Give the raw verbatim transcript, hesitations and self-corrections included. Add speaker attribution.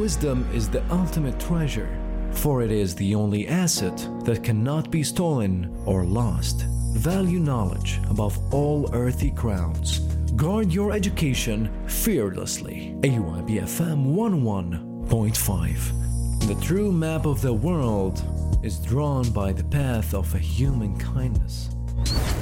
Speaker 1: wisdom is the ultimate treasure, for it is the only asset that cannot be stolen or lost. Value knowledge above all earthly crowns. Guard your education fearlessly. A Y B F M one oh one point five. The true map of the world is drawn by the path of a human kindness.